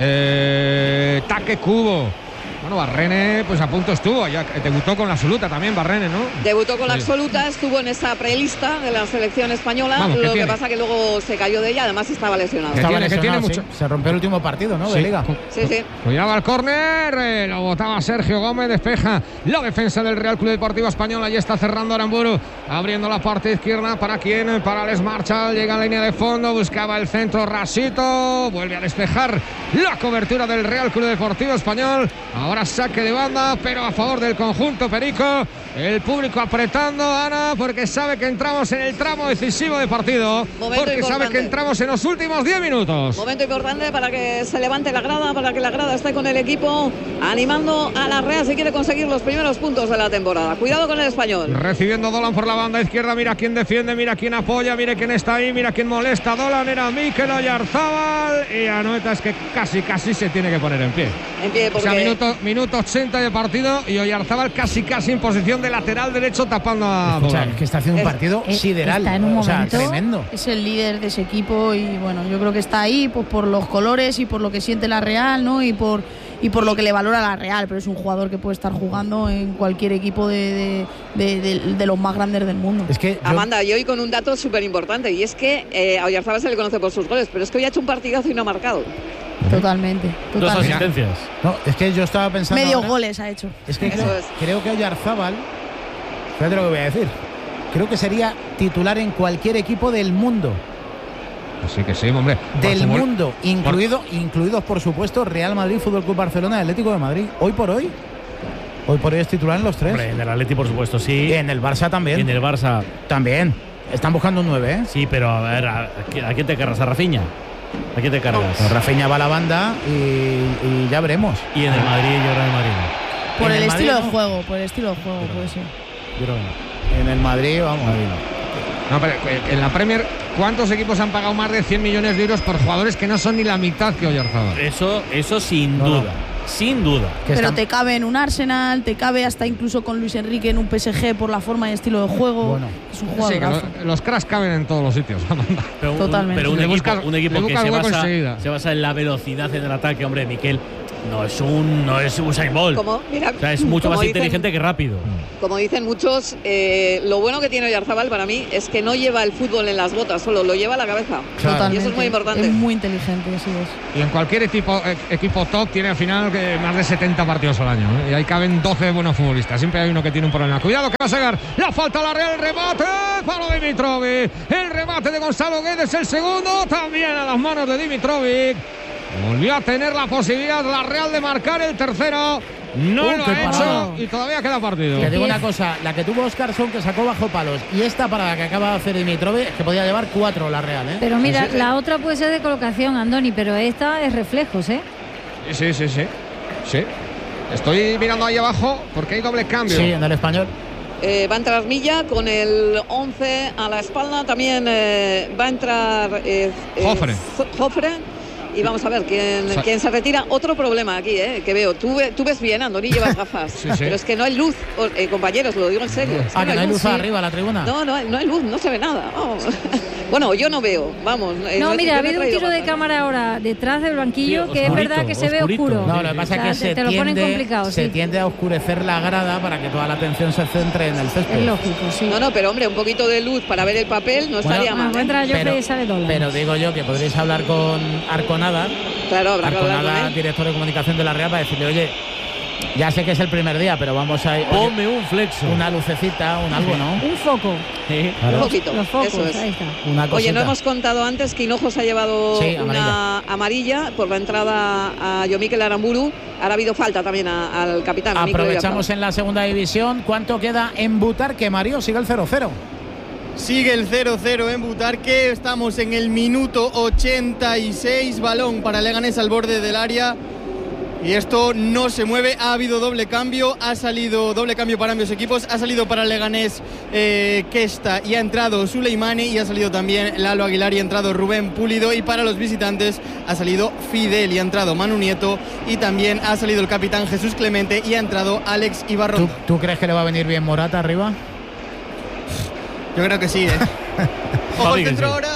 Take Kubo. Bueno, Barrene pues a punto estuvo, ya debutó con la absoluta también Barrene, ¿no? Debutó con la absoluta, estuvo en esa prelista de la selección española. Lo que pasa que luego se cayó de ella, además estaba lesionado. Tiene mucho. Se rompió el último partido, ¿no? De Liga. Sí. Cuidado al córner, lo botaba Sergio Gómez, despeja la defensa del Real Club Deportivo Español. Allí está cerrando Aramburu, abriendo la parte izquierda. ¿Para quién? Para Les Marchal, llega a la línea de fondo, buscaba el centro, Rasito, vuelve a despejar la cobertura del Real Club Deportivo Español. Ahora saque de banda, pero a favor del conjunto perico. El público apretando, Ana, porque sabe que entramos en el tramo decisivo de partido. Porque sabe que entramos en los últimos 10 minutos. Momento importante para que se levante la grada, para que la grada esté con el equipo, animando a la Real si quiere conseguir los primeros puntos de la temporada. Cuidado con el Español. Recibiendo Dolan por la banda izquierda, mira quién defiende, mira quién apoya, mira quién está ahí, mira quién molesta. Dolan era Mikel Oyarzábal, y Anoeta es que casi se tiene que poner en pie. Porque... O sea, minuto 80 de partido, y Oyarzábal casi en posición de lateral derecho tapando a Dolan. Es que está haciendo un partido sideral, está en un momento, tremendo. Es el líder de ese equipo, y bueno, yo creo que está ahí pues por los colores y por lo que siente la Real, ¿no? Y por lo que le valora la Real, pero es un jugador que puede estar jugando en cualquier equipo de los más grandes del mundo. Es que Amanda, y hoy con un dato súper importante, y es que a Oyarzábal se le conoce por sus goles, pero es que hoy ha hecho un partidazo y no ha marcado. Totalmente. 2 asistencias. No, es que yo estaba pensando. Medio goles ha hecho. Es que creo que Oyarzábal, fíjate lo que voy a decir, creo que sería titular en cualquier equipo del mundo. Así que sí, hombre. Del mundo, incluidos por supuesto Real Madrid, Fútbol Club Barcelona y Atlético de Madrid. Hoy por hoy es titular en los tres. Hombre, en el Atleti por supuesto, sí. Y en el Barça también. Y en el Barça también. Están buscando un 9, ¿eh? Sí, pero a ver, ¿a quién te cargas? ¿A Rafinha? ¿A quién te cargas? Pues Rafinha va a la banda y ya veremos. Y en el Madrid, yo creo en el Madrid. Por el estilo Madrid, de juego, por el estilo de juego, puede ser. Yo creo que no. En el Madrid, vamos. No, pero en la Premier, ¿cuántos equipos han pagado más de 100 millones de euros por jugadores que no son ni la mitad que Oyarzábal? Eso sin duda. Sin duda. Pero te cabe en un Arsenal, te cabe hasta incluso con Luis Enrique en un PSG por la forma y estilo de juego. Bueno. Es un Sí, jugador. que los cracks caben en todos los sitios. Totalmente. Pero un equipo que enseguida. se basa en la velocidad en el ataque, hombre, Miquel. No es Usain Bolt. Como, mira, o sea, es mucho más inteligente que rápido. Como dicen muchos, lo bueno que tiene Oyarzábal para mí es que no lleva el fútbol en las botas, solo lo lleva a la cabeza. Totalmente. Y eso es muy importante. Es muy inteligente, así es. Y en cualquier equipo top tiene al final más de 70 partidos al año, ¿eh? Y ahí caben 12 buenos futbolistas. Siempre hay uno que tiene un problema. Cuidado que va a sacar la falta a la Real, el remate para Dimitrovic. El remate de Gonzalo Guedes, el segundo, también a las manos de Dimitrovic. Volvió a tener la posibilidad la Real de marcar el tercero. No lo ha hecho y todavía queda partido. Te digo una cosa, la que tuvo Óscarson, que sacó bajo palos, y esta parada que acaba de hacer Dimitrovic, que podía llevar 4 la Real, ¿eh? Pero mira, la otra puede ser de colocación, Andoni, pero esta es reflejos, ¿eh? Sí. Estoy mirando ahí abajo porque hay doble cambio. Sí, en el Español. Va a entrar Milla con el 11 a la espalda. También va a entrar Jofre. Y vamos a ver quién se retira. Otro problema aquí, que veo. Tú ves bien, Andoni, llevas gafas. Sí. Pero es que no hay luz, compañeros, lo digo en serio. Es que no hay luz arriba, la tribuna. No hay luz, no se ve nada. Bueno, yo no veo, vamos. No, mira, ha habido un tiro de cámara ahora detrás del banquillo que es verdad que se ve oscuro. No, lo que pasa es que te lo ponen complicado, se tiende a oscurecer la grada para que toda la atención se centre en el césped. Es lógico, sí. No, pero hombre, un poquito de luz para ver el papel no estaría mal. Pero digo yo que podréis hablar con Arconada. Claro, habrá que hablar con él. Director de comunicación de la Real, para decirle, oye, ya sé que es el primer día, pero vamos a ir. Ponme un flexo. Una lucecita, algo, ¿no? Un foco. Sí. Claro. Un poquito. Los focos, eso es. Ahí está. Oye, no hemos contado antes que Hinojos ha llevado una amarilla por la entrada a Yomikel Aramburu. Ahora ha habido falta también al capitán. Aprovechamos en la segunda división. ¿Cuánto queda en Butarque, Mario? Sigue el 0-0. Sigue el 0-0 en Butarque. Estamos en el minuto 86. Balón para Leganés al borde del área. Y esto no se mueve. Ha habido doble cambio. Ha salido doble cambio para ambos equipos. Ha salido para Leganés Kesta y ha entrado Suleimani. Y ha salido también Lalo Aguilar y ha entrado Rubén Pulido. Y para los visitantes ha salido Fidel y ha entrado Manu Nieto. Y también ha salido el capitán Jesús Clemente y ha entrado Alex Ibarrondo. ¿Tú crees que le va a venir bien Morata arriba? Yo creo que sí, Ojo al centro ahora.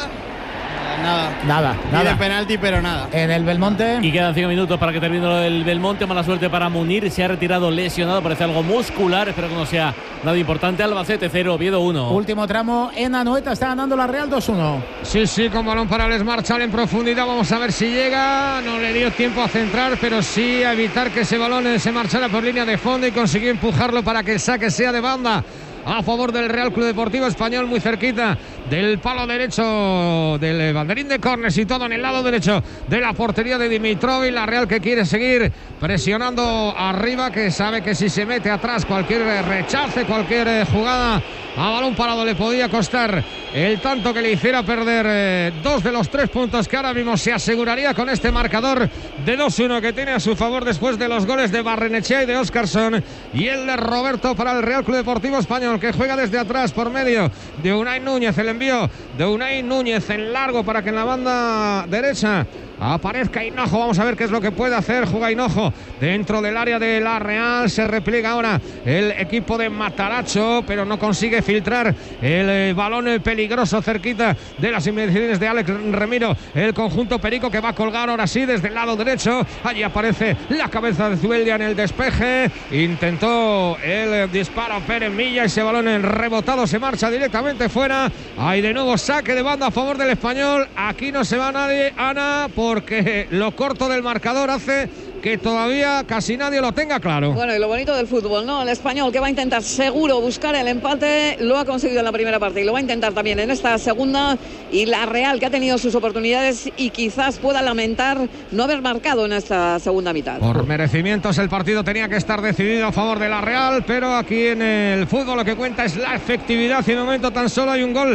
Nada. De penalti, pero nada. En el Belmonte. Y quedan 5 minutos para que termine el Belmonte. Mala suerte para Munir. Se ha retirado lesionado. Parece algo muscular. Espero que no sea nada importante. Albacete 0, Oviedo 1. Último tramo en Anoeta. Está ganando la Real 2-1. Sí, con balón para Les Marchal en profundidad. Vamos a ver si llega. No le dio tiempo a centrar, pero sí a evitar que ese balón se marchara por línea de fondo y consiguió empujarlo para que el saque sea de banda a favor del Real Club Deportivo Español, muy cerquita del palo derecho del banderín de córner, situado en el lado derecho de la portería de Dimitrovic. La Real que quiere seguir presionando arriba, que sabe que si se mete atrás cualquier rechace, cualquier jugada a balón parado le podía costar el tanto que le hiciera perder 2 de los 3 puntos que ahora mismo se aseguraría con este marcador de 2-1 que tiene a su favor después de los goles de Barrenechea y de Óscarson y el de Roberto para el Real Club Deportivo Español, que juega desde atrás por medio de Unai Núñez. El envío de Unai Núñez en largo para que en la banda derecha aparezca Hinojo. Vamos a ver qué es lo que puede hacer. Juega Hinojo dentro del área de la Real. Se repliega ahora el equipo de Mataracho, pero no consigue filtrar el balón peligroso cerquita de las inmediaciones de Alex Remiro. El conjunto perico que va a colgar ahora sí desde el lado derecho. Allí aparece la cabeza de Zubeldia en el despeje. Intentó el disparo Pérez Milla. Ese balón rebotado se marcha directamente fuera. Hay de nuevo saque de banda a favor del Español. Aquí no se va nadie, Ana, porque lo corto del marcador hace que todavía casi nadie lo tenga claro. Bueno, y lo bonito del fútbol, ¿no? El Español, que va a intentar seguro buscar el empate, lo ha conseguido en la primera parte y lo va a intentar también en esta segunda. Y la Real, que ha tenido sus oportunidades y quizás pueda lamentar no haber marcado en esta segunda mitad. Por merecimientos el partido tenía que estar decidido a favor de la Real, pero aquí en el fútbol lo que cuenta es la efectividad y de momento tan solo hay un gol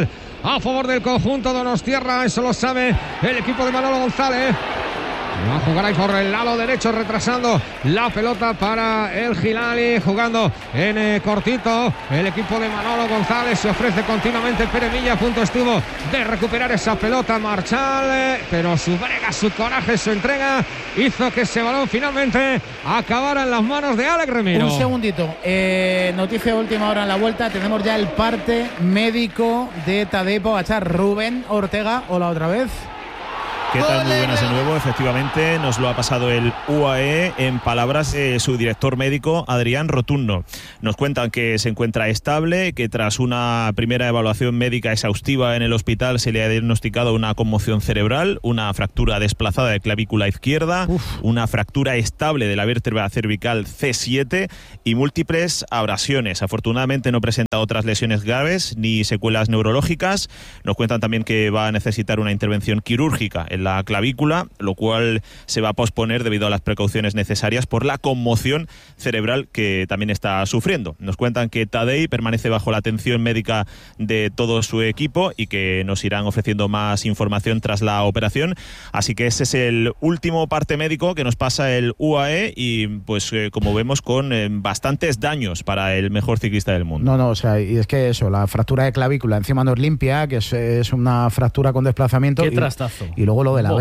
a favor del conjunto donostiarra. Eso lo sabe el equipo de Manolo González. Va a jugar ahí por el lado derecho, retrasando la pelota para el Hilali, jugando en cortito. El equipo de Manolo González se ofrece continuamente. Pere Milla a punto estuvo de recuperar esa pelota Marchal, pero su brega, su coraje, su entrega hizo que ese balón finalmente acabara en las manos de Alex Remiro. Un segundito, noticia de última hora en la vuelta. Tenemos ya el parte médico de Tadej Pogačar. Rubén Ortega, hola otra vez. ¿Qué tal? Muy buenas de nuevo. Efectivamente, nos lo ha pasado el UAE en palabras de su director médico, Adrián Rotunno. Nos cuentan que se encuentra estable, que tras una primera evaluación médica exhaustiva en el hospital se le ha diagnosticado una conmoción cerebral, una fractura desplazada de clavícula izquierda, una fractura estable de la vértebra cervical C7 y múltiples abrasiones. Afortunadamente no presenta otras lesiones graves ni secuelas neurológicas. Nos cuentan también que va a necesitar una intervención quirúrgica en la clavícula, lo cual se va a posponer debido a las precauciones necesarias por la conmoción cerebral que también está sufriendo. Nos cuentan que Tadej permanece bajo la atención médica de todo su equipo y que nos irán ofreciendo más información tras la operación. Así que ese es el último parte médico que nos pasa el UAE y pues como vemos con bastantes daños para el mejor ciclista del mundo. No, o sea, y es que eso, la fractura de clavícula encima no es limpia, que es una fractura con desplazamiento. Qué trastazo. Y luego lo de la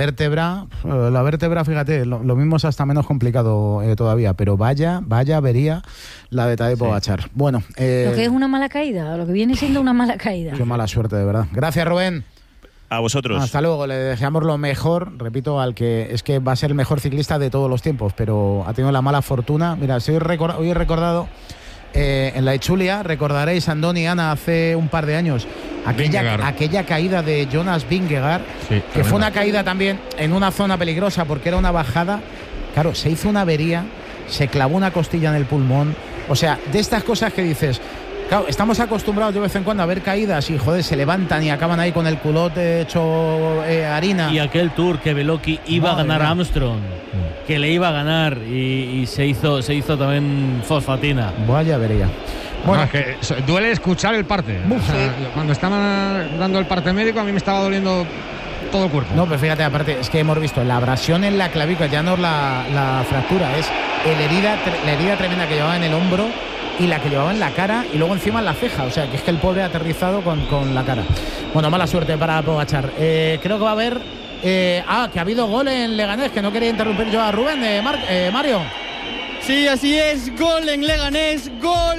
vértebra, fíjate, lo mismo es hasta menos complicado todavía, pero vaya avería la de Tadej Pogačar. Bueno, lo que es una mala caída, lo que viene siendo una mala caída. Qué mala suerte, de verdad. Gracias, Rubén. A vosotros. Hasta luego, le deseamos lo mejor, repito, al que es que va a ser el mejor ciclista de todos los tiempos, pero ha tenido la mala fortuna. Mira, hoy he recordado en la Itzulia, recordaréis, Andoni y Ana, hace un par de años, aquella caída de Jonas Vingegaard, que fue una caída también en una zona peligrosa porque era una bajada. Claro, se hizo una avería, se clavó una costilla en el pulmón. O sea, de estas cosas que dices, claro, estamos acostumbrados de vez en cuando a ver caídas y joder, se levantan y acaban ahí con el culote hecho harina. Y aquel Tour que Beloki iba a ganar a Armstrong, que le iba a ganar y se hizo también fosfatina. Vaya avería. Bueno, es que duele escuchar el parte. O sea, cuando estaban dando el parte médico a mí me estaba doliendo todo el cuerpo. No, pero fíjate, aparte, es que hemos visto la abrasión en la clavícula, ya no es la fractura, es la herida tremenda que llevaba en el hombro y la que llevaba en la cara y luego encima en la ceja. O sea, que es que el pobre ha aterrizado con la cara. Bueno, mala suerte para Pogačar. Creo que va a haber... que ha habido gol en Leganés, que no quería interrumpir yo a Rubén. Mario. Sí, así es, gol en Leganés, gol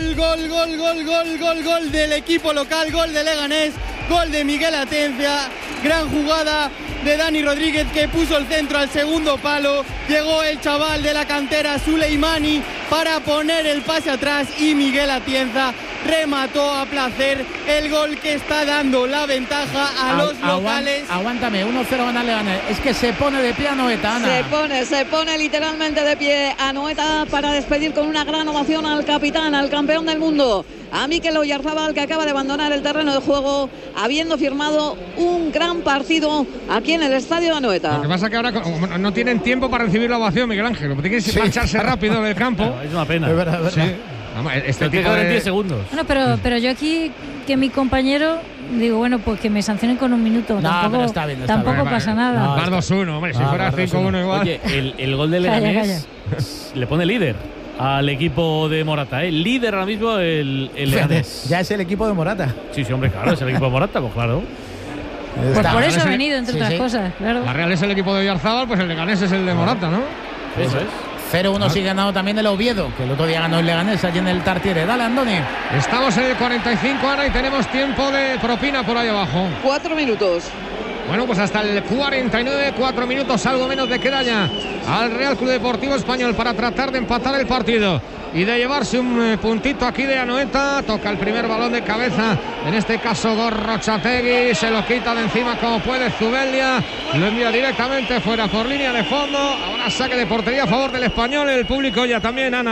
del equipo local, gol de Leganés, gol de Miguel Atencia, gran jugada de Dani Rodríguez que puso el centro al segundo palo, llegó el chaval de la cantera Suleimani para poner el pase atrás y Miguel Atienza remató a placer el gol que está dando la ventaja a los locales. Aguántame, 1-0 van a Leganés. Es que se pone de pie Anoeta, Ana. Se pone literalmente de pie Anoeta para despedir con una gran ovación al capitán, al campeón del mundo, a Mikel Oyarzabal, que acaba de abandonar el terreno de juego habiendo firmado un gran partido aquí en el estadio de Anoeta. Lo que pasa es que ahora no tienen tiempo para recibir la ovación, Miguel Ángel. Tienen que marcharse rápido del campo. Es una pena. Es verdad. Sí. Este tipo de 10 segundos. Bueno, pero yo aquí, que mi compañero, digo, bueno, pues que me sancionen con un minuto. No, tampoco pasa nada. Más 2-1, hombre, si fuera 5-1 igual. Oye, el gol de Leganés le pone líder al equipo de Morata, líder ahora mismo el Leganés. Ya es el equipo de Morata. Sí, hombre, claro, es el equipo de Morata, pues claro. Pues por eso ha venido, entre otras cosas, claro. La Real es el equipo de Oyarzabal, pues el Leganés es el de Morata, ¿no? Eso es. 0-1 sigue ganado también el Oviedo, que el otro día ganó el Leganés allí en el Tartiere. Dale, Andoni. Estamos en el 45, Ana, y tenemos tiempo de propina por ahí abajo. 4 minutos. Bueno, pues hasta el 49, 4 minutos, algo menos de queda ya al Real Club Deportivo Español para tratar de empatar el partido y de llevarse un puntito aquí de Anoeta. Toca el primer balón de cabeza, en este caso Gorrochategui, se lo quita de encima como puede Zubeldia, lo envía directamente fuera por línea de fondo. Ahora saque de portería a favor del Español. El público ya también, Ana,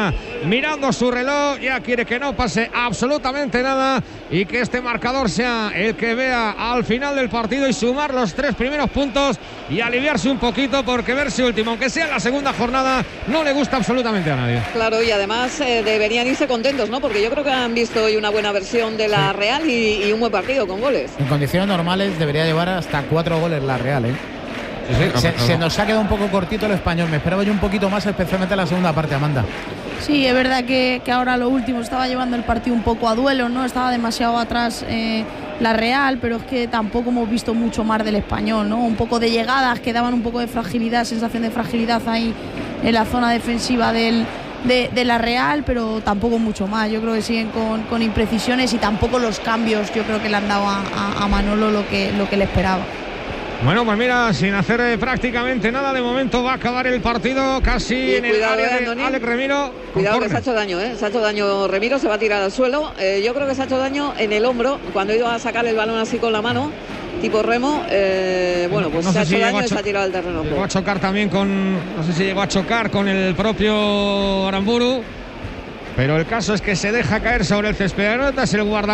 mirando su reloj, ya quiere que no pase absolutamente nada y que este marcador sea el que vea al final del partido y sumar los 3 primeros puntos y aliviarse un poquito, porque verse último, aunque sea en la segunda jornada, no le gusta absolutamente a nadie. Claro, y además deberían irse contentos, ¿no? Porque yo creo que han visto hoy una buena versión de la Real y un buen partido con goles. En condiciones normales debería llevar hasta 4 goles la Real, ¿eh? Se nos ha quedado un poco cortito el Español. Me esperaba yo un poquito más, especialmente en la segunda parte, Amanda. Sí, es verdad que ahora lo último estaba llevando el partido un poco a duelo, ¿no? Estaba demasiado atrás la Real, pero es que tampoco hemos visto mucho más del Español, ¿no? Un poco de llegadas que daban un poco de fragilidad, sensación de fragilidad ahí en la zona defensiva de la Real, pero tampoco mucho más. Yo creo que siguen con imprecisiones y tampoco los cambios, yo creo que le han dado a Manolo lo que le esperaba. Bueno, pues mira, sin hacer prácticamente nada, de momento va a acabar el partido casi en el área de Alex Remiro. Cuidado que se ha hecho daño, se ha hecho daño Remiro, se va a tirar al suelo. Yo creo que se ha hecho daño en el hombro, cuando iba a sacar el balón así con la mano, tipo remo. Bueno, pues no se ha hecho daño y se ha tirado al terreno. Llegó a chocar también no sé si llegó a chocar con el propio Aramburu, pero el caso es que se deja caer sobre el césped. Es el guarda